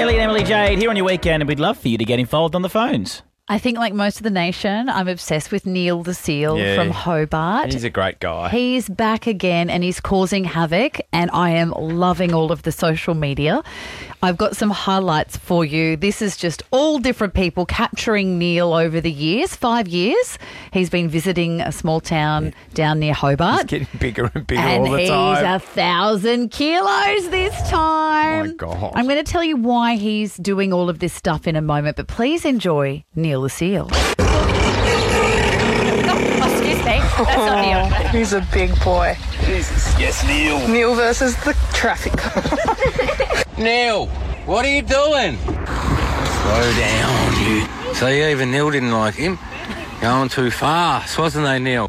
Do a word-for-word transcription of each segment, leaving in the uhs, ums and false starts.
Gailey and Emily Jade here on your weekend, and we'd love for you to get involved on the phones. I think, like most of the nation, I'm obsessed with Neil the Seal Yeah. from Hobart. He's a great guy. He's back again and he's causing havoc, and I am loving all of the social media. I've got some highlights for you. This is just all different people capturing Neil over the years, five years. He's been visiting a small town down near Hobart. He's getting bigger and bigger and all the he's time. a thousand kilos this time. Oh, my God. I'm going to tell you why he's doing all of this stuff in a moment, but please enjoy Neil the Seal. Oh, excuse me. That's not Neil. He's a big boy. Jesus. Yes, Neil. Neil versus the traffic. Neil, what are you doing? Slow down, you. See, even Neil didn't like him. Going too fast, wasn't they, Neil?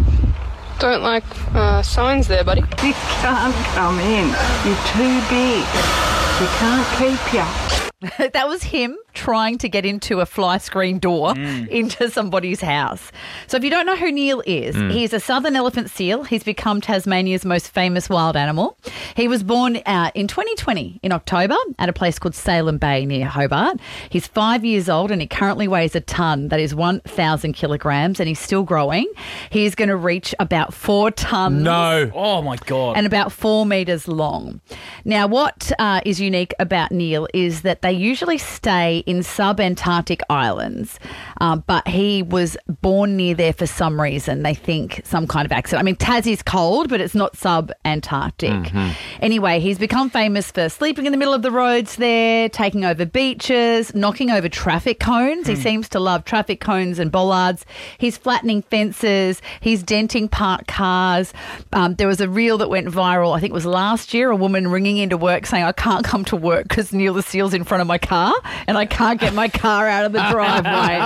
Don't like uh, signs there, buddy. You can't come in. You're too big. We can't keep you. That was him trying to get into a fly screen door mm. into somebody's house. So if you don't know who Neil is, mm. he's a southern elephant seal. He's become Tasmania's most famous wild animal. He was born uh, in twenty twenty in October at a place called Salem Bay near Hobart. He's five years old and he currently weighs a tonne. That is one thousand kilograms, and he's still growing. He's going to reach about four tonnes. No. Oh, my God. And about four metres long. Now, what uh, is unique about Neil is that they usually stay in sub-Antarctic islands, uh, but he was born near there for some reason. They think some kind of accident. I mean, Tassie's cold, but it's not sub-Antarctic. Mm-hmm. Anyway, he's become famous for sleeping in the middle of the roads there, taking over beaches, knocking over traffic cones. Mm. He seems to love traffic cones and bollards. He's flattening fences. He's denting parked cars. Um, there was a reel that went viral, I think it was last year, a woman ringing into work saying, I can't come to work because Neil the Seal's in front of my car and I can't get my car out of the driveway.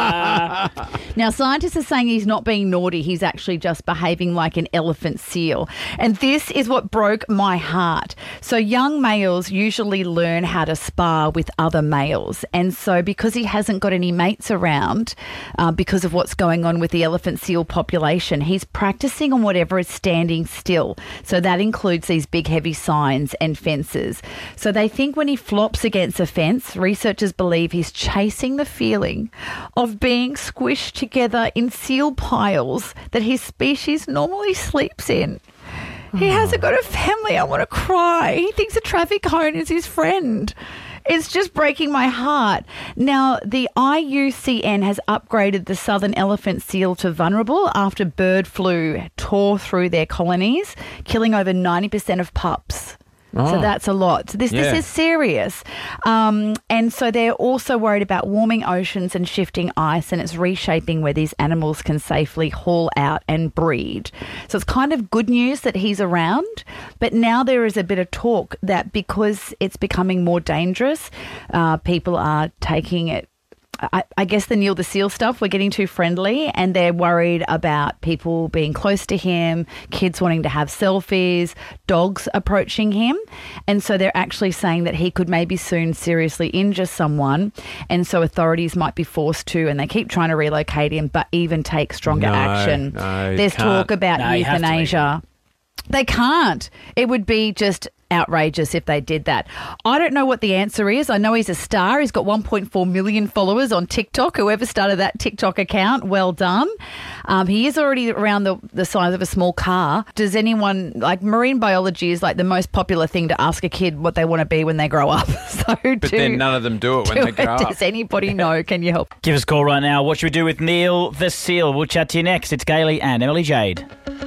Now, scientists are saying he's not being naughty. He's actually just behaving like an elephant seal. And this is what broke my heart. So young males usually learn how to spar with other males. And so because he hasn't got any mates around, uh, because of what's going on with the elephant seal population, he's practicing on whatever is standing still. So that includes these big heavy signs and fences. So they think when he flops against a fence, researchers believe he's chasing the feeling of being squished together in seal piles that his species normally sleeps in. He hasn't got a family. I want to cry. He thinks a traffic cone is his friend. It's just breaking my heart. Now, the I U C N has upgraded the southern elephant seal to vulnerable after bird flu tore through their colonies, killing over ninety percent of pups. Oh. So that's a lot. So this, yeah. this is serious. Um, and so they're also worried about warming oceans and shifting ice, and it's reshaping where these animals can safely haul out and breed. So it's kind of good news that he's around, but now there is a bit of talk that because it's becoming more dangerous, uh, people are taking it I, I guess the Neil the Seal stuff, we're getting too friendly, and they're worried about people being close to him, kids wanting to have selfies, dogs approaching him. And so they're actually saying that he could maybe soon seriously injure someone. And so authorities might be forced to, and they keep trying to relocate him, but even take stronger no, action. No, There's can't. talk about no, euthanasia. They can't. It would be just outrageous if they did that. I don't know what the answer is. I know he's a star. He's got one point four million followers on TikTok. Whoever started that TikTok account, well done. Um, he is already around the, the size of a small car. Does anyone, like marine biology is like the most popular thing to ask a kid what they want to be when they grow up. So But do, then none of them do it when do they grow it. up. Does anybody know? Can you help? Give us a call right now. What should we do with Neil the Seal? We'll chat to you next. It's Gailey and Emily Jade.